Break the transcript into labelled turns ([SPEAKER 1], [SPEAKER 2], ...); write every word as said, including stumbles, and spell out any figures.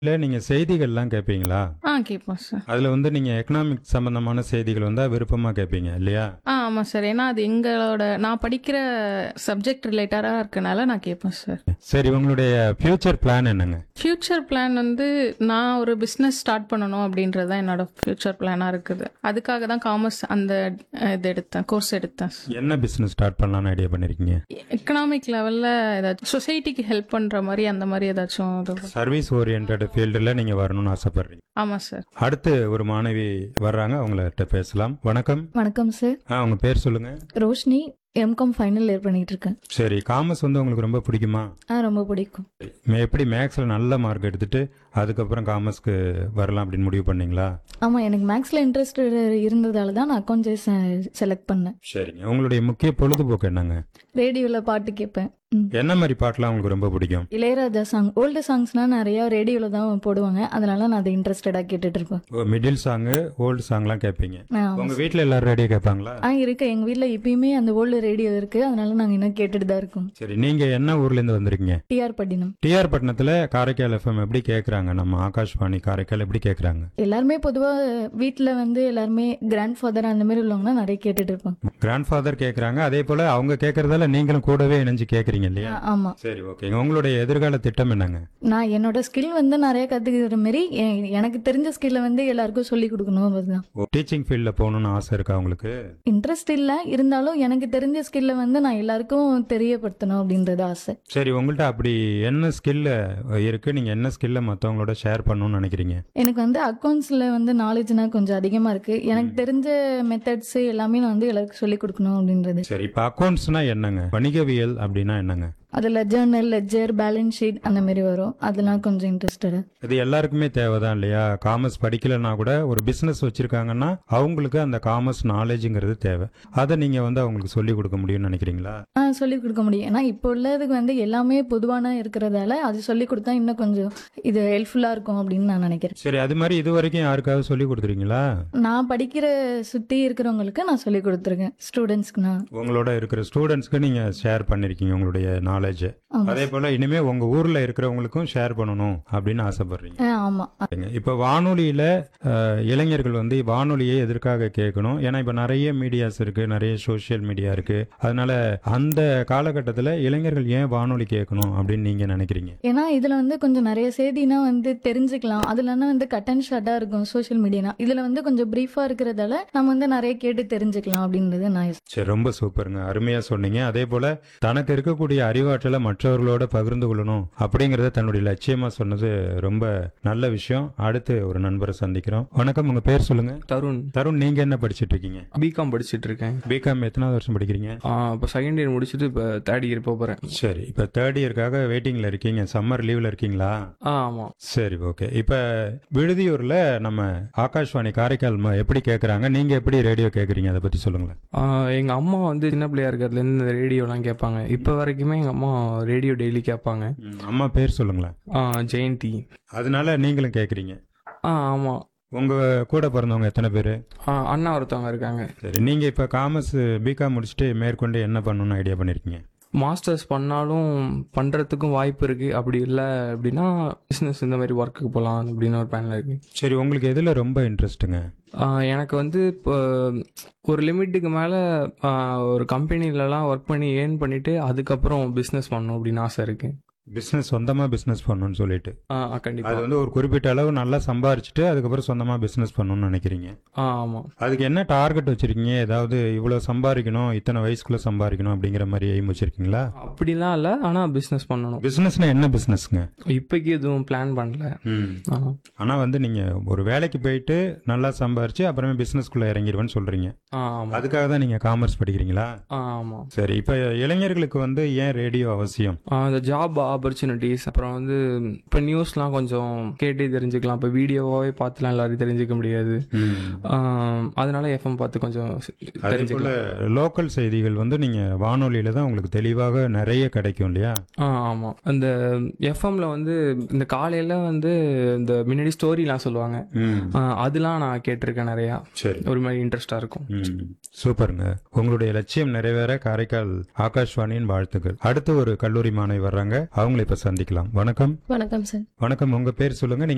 [SPEAKER 1] இல்ல நீங்க செய்திகள்லாம் கேட்பீங்களா?
[SPEAKER 2] ஆ கேட்போம் சார்.
[SPEAKER 1] அதுல வந்து நீங்க எக்கனாமிக் சம்பந்தமான செய்திகள் வந்தா விருப்பமா கேட்பீங்க இல்லையா?
[SPEAKER 2] ஆ ஆமா சார். ஏன்னா அது எங்களோட நான் படிக்கிற சப்ஜெக்ட் ரிலேட்டடா இருக்கனால நான் கேட்பேன் சார்.
[SPEAKER 1] சரி, உங்களுடைய ஃபியூச்சர் பிளான் என்னங்க?
[SPEAKER 2] ஃப்யூச்சர் பிளான் வந்து நான் ஒரு பிஸ்னஸ் ஸ்டார்ட் பண்ணணும் அப்படின்றது தான் என்னோட ஃப்யூச்சர் பிளானாக இருக்குது. அதுக்காக தான் காமர்ஸ் அந்த அஹ், இது எடுத்தேன், கோர்ஸ் எடுத்தேன்.
[SPEAKER 1] என்ன பிசினஸ் ஸ்டார்ட் பண்ணலாம்னு ஐடியா பண்ணிருக்கீங்க?
[SPEAKER 2] எக்கனாமிக் லெவலில் ஏதாச்சும் சொசைட்டிக்கு ஹெல்ப் பண்ணுற மாதிரி அந்த மாதிரி ஏதாச்சும் ஒரு-
[SPEAKER 1] சர்வீஸ் ஓரியன்ட் ஃபீல்டில் நீங்க வரணும்னு ஆசைப்படுறீங்க.
[SPEAKER 2] ஆமாம் சார்.
[SPEAKER 1] அடுத்து ஒரு மாணவி வர்றாங்க, அவங்கள்ட்ட பேசலாம். வணக்கம்.
[SPEAKER 3] வணக்கம் சார்.
[SPEAKER 1] ஆ, உங்க பேர் சொல்லுங்க.
[SPEAKER 3] ரோஷினி, எம்காம் ஃபைனல் இயர் பண்ணிட்டு இருக்கேன்.
[SPEAKER 1] சரி, காமர்ஸ் வந்து உங்களுக்கு ரொம்ப பிடிக்குமா?
[SPEAKER 3] ஆ ரொம்ப பிடிக்கும்.
[SPEAKER 1] மே- எப்படி மேக்ஸ்ல நல்ல மார்க் எடுத்துட்டு அதுக்கப்புறம் காமர்ஸ்க்கு வரலாம் அப்படின்னு முடிவு பண்ணீங்களா?
[SPEAKER 3] ஆமாம், எனக்கு மேக்ஸில் இன்ட்ரெஸ்ட் இருந்ததால தான் நான் அக்கௌண்ட்ஸ் செலக்ட் பண்ணேன்.
[SPEAKER 1] சரிங்க. உங்களுடைய முக்கிய பொழுதுபோக்கு என்னங்க?
[SPEAKER 3] ரேடியோவில் பாட்டு கேட்பேன். ம்.
[SPEAKER 1] என்ன மாதிரி பாட்டுலாம் உங்களுக்கு ரொம்ப பிடிக்கும்?
[SPEAKER 3] இளையராஜா சாங், ஓல்டு சாங்ஸ்னால் நிறையா ரேடியோவில் தான் போடுவாங்க, அதனால நான் அதை இன்ட்ரெஸ்டடாக கேட்டுட்டு இருப்பேன்.
[SPEAKER 1] மிடில் சாங்கு, ஓல்டு சாங்லாம் கேட்பீங்க.
[SPEAKER 3] ஆ,
[SPEAKER 1] உங்க வீட்ல எல்லாரும் ரேடியோ கேட்பாங்களா?
[SPEAKER 3] ஆ இருக்கு, எங்கள் வீட்டில் இப்பயுமே அந்த ஓல்டு ரேடியோ இருக்குது, அதனால நாங்கள் இன்னும் கேட்டுட்டு தான் இருக்கோம்.
[SPEAKER 1] சரி, நீங்க என்ன ஊர்ல இருந்து வந்திருக்கீங்க?
[SPEAKER 3] டிஆர் பட்டினம்.
[SPEAKER 1] டிஆர் பட்டணத்துல காரைக்கால் எஃப்எம் எப்படி கேக்குறாங்க? நம்ம ஆகாஷ்வாணி காரைக்கால் எப்படி கேக்குறாங்க?
[SPEAKER 3] எல்லாருமே பொதுவாக வீட்டில் வந்து எல்லாருமே கிராண்ட் ஃபாதர் அந்த மாதிரி உள்ளவங்கன்னா நிறைய கேட்டுட்டு இருப்பாங்க.
[SPEAKER 1] கிராண்ட் ஃபாதர் கேக்குறாங்க, அதே போல அவங்க கேக்குறதால நீங்களும் கூடவே இணைஞ்சு கேக்குறீங்க இல்லையா?
[SPEAKER 3] ஆமாம்.
[SPEAKER 1] சரி, ஓகேங்க. உங்களுடைய எதிர்கால திட்டம் என்னங்க?
[SPEAKER 3] நான் என்னோட ஸ்கில் வந்து நிறைய கற்றுக்கிற மாரி எ- எனக்கு தெரிஞ்ச ஸ்கில்லை வந்து எல்லாருக்கும் சொல்லி கொடுக்கணும். அதுதான்
[SPEAKER 1] டீச்சிங் ஃபீல்ட்ல போகணும்னு ஆசை இருக்கா உங்களுக்கு?
[SPEAKER 3] இன்ட்ரெஸ்ட் இல்லை, இருந்தாலும் எனக்கு தெரிஞ்ச ஸ்கில்லை வந்து நான் எல்லாருக்கும் தெரியப்படுத்தணும் அப்படின்றது ஆசை.
[SPEAKER 1] சரி, உங்கள்ட்ட அப்படி என்ன ஸ்கில் இருக்கு? நீங்க என்ன ஸ்கில்ல மத்தவங்களோட ஷேர் பண்ணணும்னு நினைக்கிறீங்க?
[SPEAKER 3] எனக்கு வந்து அக்கௌண்ட்ஸில் வந்து நாலேஜ்னா கொஞ்சம் அதிகமாக இருக்குது. எனக்கு தெரிஞ்ச மெத்தட்ஸ் எல்லாமே நான் வந்து எல்லாருக்கும் சொல்லி கொடுக்கணும் அப்படின்றது.
[SPEAKER 1] சரி, இப்ப அக்கௌண்ட்ஸ்னா என்னங்க? வணிகவியல் அப்படின்னா என்னங்க?
[SPEAKER 3] அதில் ஜேர்னல், லெட்ஜர், பேலன்ஸ் ஷீட் அந்த மாதிரி வரும். அதெல்லாம் கொஞ்சம் இன்ட்ரெஸ்டடு.
[SPEAKER 1] இது எல்லாருக்குமே தேவைதான் இல்லையா? காமர்ஸ் படிக்கலைன்னா கூட ஒரு பிசினஸ் வச்சிருக்காங்கன்னா அவங்களுக்கு அந்த காமர்ஸ் நாலேஜுங்கிறது தேவை. அதை நீங்க வந்து அவங்களுக்கு சொல்லி கொடுக்க முடியும்னு நினைக்கிறீங்களா?
[SPEAKER 3] ஆ சொல்லி கொடுக்க முடியும். ஏன்னா இப்போ உள்ளதுக்கு வந்து எல்லாமே பொதுவான இருக்கிறதால அது சொல்லி கொடுத்தா இன்னும் கொஞ்சம் இது ஹெல்ப்ஃபுல்லாக இருக்கும் அப்படின்னு நான் நினைக்கிறேன்.
[SPEAKER 1] சரி, அது மாதிரி இது வரைக்கும் யாருக்காவது சொல்லி கொடுத்துருக்கீங்களா?
[SPEAKER 3] நான் படிக்கிற சுற்றி இருக்கிறவங்களுக்கு நான் சொல்லி கொடுத்துருக்கேன், ஸ்டூடெண்ட்ஸ்க்கு நான்.
[SPEAKER 1] உங்களோட இருக்கிற ஸ்டூடெண்ட்ஸ்க்கு நீங்க ஷேர் பண்ணிருக்கீங்க உங்களுடைய நாலேஜ்.
[SPEAKER 3] ஆமா.
[SPEAKER 1] அதே போல இனிமே உங்க ஊர்ல இருக்கிறவங்களுக்கும் ஷேர் பண்ணணும் அப்படின்னு ஆசைப்படுறீங்க.
[SPEAKER 3] ஆ, ஆமா.
[SPEAKER 1] இப்ப வானொலியில அஹ், இளைஞர்கள் வந்து வானொலியை எதற்காக கேட்கணும்? ஏன்னா இப்ப நிறைய மீடியாஸ் இருக்கு, நிறைய சோசியல் மீடியா இருக்கு. அதனால அந்த காலகட்டத்தில் இளைஞர்கள் ஏன் வானொலி கேட்கணும் அப்படின்னு நீங்க நினைக்கிறீங்க?
[SPEAKER 3] ஏன்னா இதுல வந்து கொஞ்சம் நிறைய செய்தினா வந்து தெரிஞ்சுக்கலாம். அதுலன்னா வந்து கட் அண்ட் ஷார்ட்டா இருக்கும் சோஷியல் மீடியானா. இதுல வந்து கொஞ்சம் பிரீஃபா இருக்கிறதால நம்ம வந்து நிறைய கேட்டு தெரிஞ்சுக்கலாம் அப்படின்றது நான்.
[SPEAKER 1] சரி, ரொம்ப சூப்பருங்க, அருமையா சொன்னீங்க. அதே போல தனக்கு இருக்கக்கூடிய அறிவாற்றலை மற்றவர்களோட பகிர்ந்து கொள்ளணும் அப்படிங்கறத தன்னுடைய லட்சியமா சொன்னது ரொம்ப நல்ல விஷயம். அடுத்து ஒரு நண்பரை சந்திக்கிறோம். வணக்கம், உங்க பேர் சொல்லுங்க.
[SPEAKER 4] தருண்.
[SPEAKER 1] தருண், நீங்க என்ன படிச்சிட்டு இருக்கீங்க?
[SPEAKER 4] பிகாம் படிச்சுட்டு இருக்கேன்.
[SPEAKER 1] பிகாம் எத்தனாவது வருஷம் படிக்கிறீங்க?
[SPEAKER 4] இப்போ செகண்ட் இயர் முடிச்சுட்டு இப்போ தேர்ட் இயர் போக போகிறேன்.
[SPEAKER 1] சரி, இப்ப தேர்ட் இயர்க்காக வெயிட்டிங்ல இருக்கீங்க. சம்மர் லீவ்ல இருக்கீங்களா?
[SPEAKER 4] ஆ ஆமாம்.
[SPEAKER 1] சரி, ஓகே. இப்ப விடுதியூர்ல நம்ம ஆகாஷ்வாணி காரைக்கால் ம- எப்படி கேக்குறாங்க, நீங்க எப்படி ரேடியோ கேக்குறீங்க, அதை பத்தி சொல்லுங்களேன்.
[SPEAKER 4] எங்கள் அம்மா வந்து சின்ன பிள்ளையா இருக்கிறதுலேருந்து இந்த ரேடியோலாம் கேட்பாங்க. இப்போ வரைக்குமே எங்கள் அம்மா ரேடியோ டெய்லி கேட்பாங்க.
[SPEAKER 1] ம், அம்மா பேர் சொல்லுங்களேன்.
[SPEAKER 4] ஆ, ஜெயந்தி.
[SPEAKER 1] அதனால நீங்களும் கேக்குறீங்க.
[SPEAKER 4] ஆ ஆமாம்.
[SPEAKER 1] உங்க கூட பிறந்தவங்க எத்தனை பேரு?
[SPEAKER 4] ஆ, அண்ணா ஒருத்தவங்க இருக்காங்க.
[SPEAKER 1] சரி, நீங்க இப்ப காமர்ஸ் பிகாம் முடிச்சுட்டு மேற்கொண்டு என்ன பண்ணணும்னு ஐடியா பண்ணிருக்கீங்க?
[SPEAKER 4] மாஸ்டர்ஸ் பண்ணாலும் பண்ணுறதுக்கும் வாய்ப்பு இருக்குது. அப்படி இல்லை அப்படின்னா பிஸ்னஸ் இந்த மாதிரி ஒர்க்குக்கு போகலாம் அப்படின்னு ஒரு பிளானில் இருக்குது.
[SPEAKER 1] சரி, உங்களுக்கு எதுல ரொம்ப இன்ட்ரெஸ்ட்டுங்க?
[SPEAKER 4] எனக்கு வந்து இப்போ ஒரு லிமிட்டுக்கு மேலே ஒரு கம்பெனிலலாம் ஒர்க் பண்ணி ஏர்ன் பண்ணிவிட்டு அதுக்கப்புறம் பிஸ்னஸ் பண்ணணும் அப்படின்னு ஆசை இருக்குது.
[SPEAKER 1] பிசினஸ், சொந்தமா பிசினஸ் பண்ணணும்னு சொல்லிட்டு.
[SPEAKER 4] ஆ
[SPEAKER 1] அது
[SPEAKER 4] கண்டிப்பாக.
[SPEAKER 1] வந்து ஒரு குறிப்பிட்ட அளவு நல்லா சம்பாரிச்சுட்டு அதுக்கப்புறம் சொந்தமா பிசினஸ் பண்ணணும்னு நினைக்கிறீங்க.
[SPEAKER 4] ஆ ஆமாம்.
[SPEAKER 1] அதுக்கு என்ன டார்கெட் வச்சிருக்கீங்க? ஏதாவது இவ்வளவு சம்பாதிக்கணும், இத்தனை வயசுக்குள்ள சம்பாதிக்கணும் அப்படிங்கிற மாதிரி எய்ம் வச்சிருக்கீங்களா?
[SPEAKER 4] அப்படிலாம் இல்லை, ஆனால் பிஸ்னஸ் பண்ணணும்.
[SPEAKER 1] பிசினஸ்னா என்ன பிசினஸ்ங்க?
[SPEAKER 4] இப்போக்கி எதுவும் பிளான் பண்ணல. ஆ
[SPEAKER 1] ஆனா வந்து நீங்க ஒரு வேலைக்கு போயிட்டு நல்லா சம்பாரிச்சு அப்புறமே பிசினஸ்க்குள்ள இறங்கிடுவேன்னு சொல்றீங்க.
[SPEAKER 4] ஆ ஆமாம்.
[SPEAKER 1] அதுக்காக தான் நீங்க காமர்ஸ் படிக்கிறீங்களா?
[SPEAKER 4] ஆ ஆமாம்.
[SPEAKER 1] சரி, இப்ப இளைஞர்களுக்கு வந்து ஏன் ரேடியோ அவசியம்?
[SPEAKER 4] அந்த ஜாப் ஆப்பர்ச்சுனிட்டிஸ், அப்புறம் வந்து இப்போ நியூஸ்லாம் கொஞ்சம் கேட்டு தெரிஞ்சுக்கலாம். இப்போ வீடியோவாகவே பார்த்துலாம் எல்லாரும் தெரிஞ்சுக்க முடியாது. ஆ, அதனால எஃப்எம் பார்த்து கொஞ்சம்
[SPEAKER 1] அதே போல
[SPEAKER 4] தெரிஞ்சுக்கலாம்.
[SPEAKER 1] லோக்கல் செய்திகள் வந்து நீங்க வானொலியில தான் உங்களுக்கு தெளிவாக நிறைய கிடைக்கும் இல்லையா?
[SPEAKER 4] ஆ ஆமாம். அந்த எஃப்எம்ல வந்து இந்த காலையில் வந்து இந்த முன்னாடி ஸ்டோரிலாம் சொல்லுவாங்க.
[SPEAKER 1] ம்.
[SPEAKER 4] ஆ, அதெல்லாம் நான் கேட்டிருக்கேன் நிறையா.
[SPEAKER 1] சரி.
[SPEAKER 4] ஒரு மாதிரி இன்ட்ரெஸ்டாக இருக்கும்.
[SPEAKER 1] ம். சூப்பருங்க, உங்களுடைய லட்சியம் நிறைவேற காரைக்கால் ஆகாஷ்வாணியின் வாழ்த்துக்கள். அடுத்து ஒரு கல்லூரி மாணவி வர்றாங்க, அவங்களை இப்ப சந்திக்கலாம். வணக்கம்.
[SPEAKER 5] வணக்கம் சார்.
[SPEAKER 1] வணக்கம், உங்க பேர் சொல்லுங்க. நீங்க